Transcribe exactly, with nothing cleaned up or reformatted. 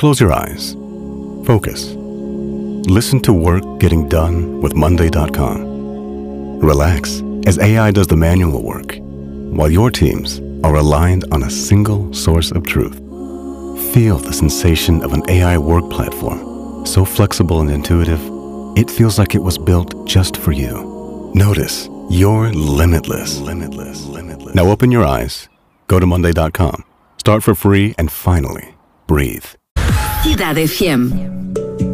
Close your eyes. Focus. Listen to work getting done with Monday dot com. Relax as A I does the manual work, while your teams are aligned on a single source of truth. Feel the sensation of an A I work platform, so flexible and intuitive, it feels like it was built just for you. Notice you're limitless. Limitless. Limitless. Now open your eyes, go to Monday dot com, start for free, and finally, breathe. Cidade F M.